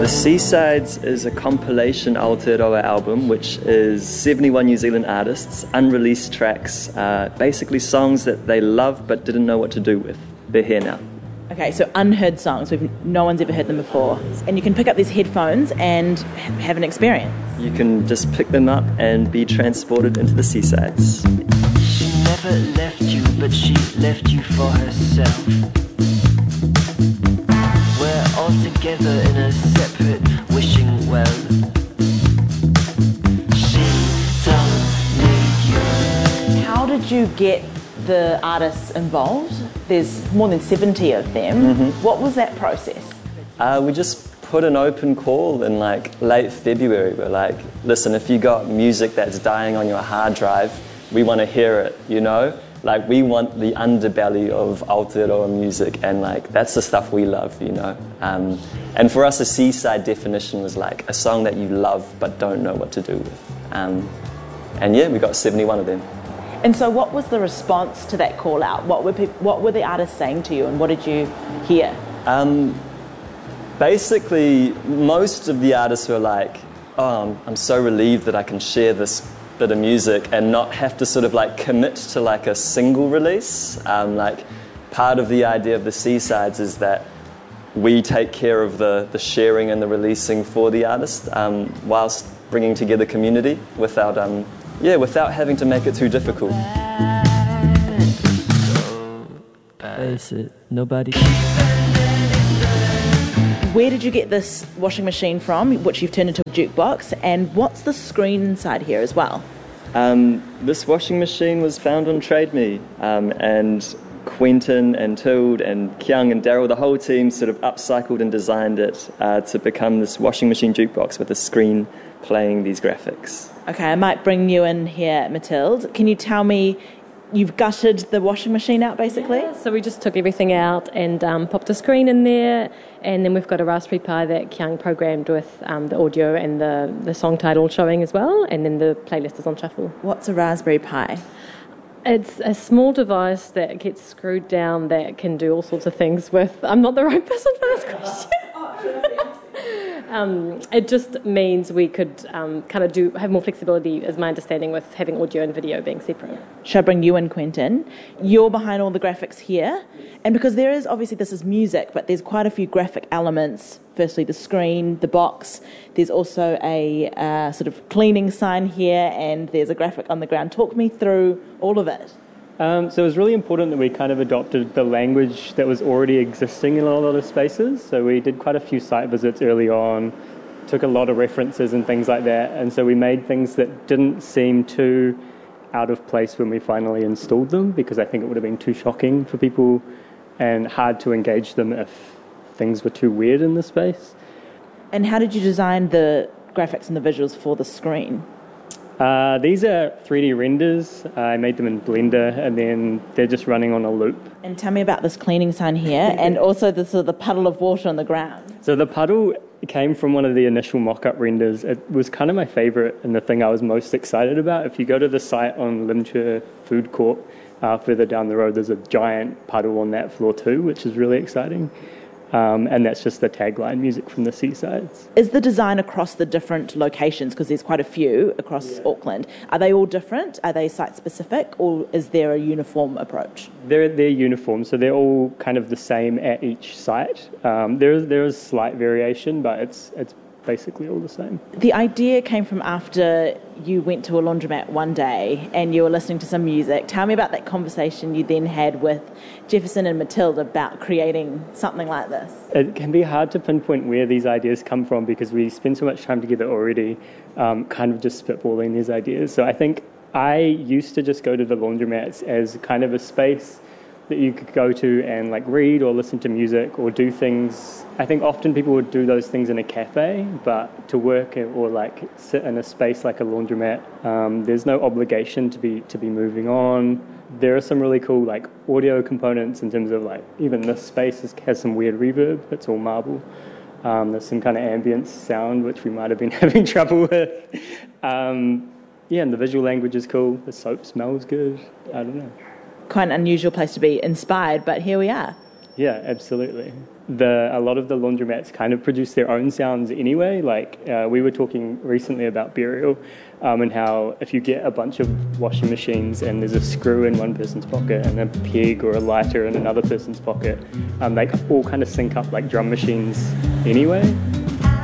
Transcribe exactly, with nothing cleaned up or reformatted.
The Seasides is a compilation Aotearoa album, which is seventy-one New Zealand artists, unreleased tracks, uh, basically songs that they love but didn't know what to do with. They're here now. Okay, so unheard songs, we've, no one's ever heard them before. And you can pick up these headphones and have an experience. You can just pick them up and be transported into the Seasides. She never left you, but she left you for herself. We're all together in a separate wishing well. She don't need you. How did you get the artists involved? There's more than seventy of them. Mm-hmm. What was that process? Uh, we just put an open call in like late February. We're like, listen, if you got music that's dying on your hard drive, we want to hear it, you know? Like, we want the underbelly of Aotearoa music, and like, that's the stuff we love, you know? Um, and for us, a Seaside definition was like a song that you love but don't know what to do with. Um, and yeah, we got seventy-one of them. And so what was the response to that call out? What were peop- what were the artists saying to you, and what did you hear? Um, basically, most of the artists were like, oh, I'm, I'm so relieved that I can share this bit of music and not have to sort of like commit to like a single release. Um, like, part of the idea of the Seasides is that we take care of the, the sharing and the releasing for the artist, um, whilst bringing together community without... Um, Yeah, without having to make it too difficult. Face it, nobody. Where did you get this washing machine from, which you've turned into a jukebox, and what's the screen inside here as well? Um, this washing machine was found on Trade Me, um, and Quentin and Tilde and Kiang and Daryl, the whole team sort of upcycled and designed it uh, to become this washing machine jukebox with a screen playing these graphics. Okay, I might bring you in here, Matilde. Can you tell me, you've gutted the washing machine out, basically? Yeah, so we just took everything out and um, popped a screen in there, and then we've got a Raspberry Pi that Kiang programmed with um, the audio and the, the song title showing as well, and then the playlist is on shuffle. What's a Raspberry Pi? It's a small device that gets screwed down that can do all sorts of things with... I'm not the right person for this question. Um, it just means we could um, kind of do have more flexibility, is my understanding, with having audio and video being separate. Shall I bring you in, Quentin? You're behind all the graphics here, and because there is, obviously this is music, but there's quite a few graphic elements. Firstly, the screen, the box. There's also a uh, sort of cleaning sign here, and there's a graphic on the ground. Talk me through all of it. Um, so it was really important that we kind of adopted the language that was already existing in a lot of spaces. So we did quite a few site visits early on, took a lot of references and things like that. And so we made things that didn't seem too out of place when we finally installed them, because I think it would have been too shocking for people and hard to engage them if things were too weird in the space. And how did you design the graphics and the visuals for the screen? Uh, these are three D renders. Uh, I made them in Blender, and then they're just running on a loop. And tell me about this cleaning sign here, and also the sort of the puddle of water on the ground. So the puddle came from one of the initial mock-up renders. It was kind of my favourite and the thing I was most excited about. If you go to the site on Limchur Food Court, uh, further down the road, there's a giant puddle on that floor too, which is really exciting. Um, and that's just the tagline, music from the Seasides. Is the design across the different locations, because there's quite a few across yeah. Auckland, are they all different? Are they site-specific, or is there a uniform approach? They're, they're uniform, so they're all kind of the same at each site. Um, there is there is slight variation, but it's it's basically all the same. The idea came from after you went to a laundromat one day and you were listening to some music. Tell me about that conversation you then had with Jefferson and Matilde about creating something like this. It can be hard to pinpoint where these ideas come from because we spend so much time together already, um, kind of just spitballing these ideas. So I think I used to just go to the laundromats as kind of a space that you could go to and like read or listen to music or do things. I think often people would do those things in a cafe, but to work or like sit in a space like a laundromat, um, there's no obligation to be to be moving on. There are some really cool like audio components in terms of like even this space is, has some weird reverb. It's all marble. Um, there's some kind of ambience sound which we might have been having trouble with. Um, yeah, and the visual language is cool. The soap smells good. I don't know. Quite an unusual place to be inspired, but here we are. Yeah, absolutely. The a lot of the laundromats kind of produce their own sounds anyway. Like uh, we were talking recently about Burial, um, and how if you get a bunch of washing machines and there's a screw in one person's pocket and a peg or a lighter in another person's pocket, um, they all kind of sync up like drum machines anyway.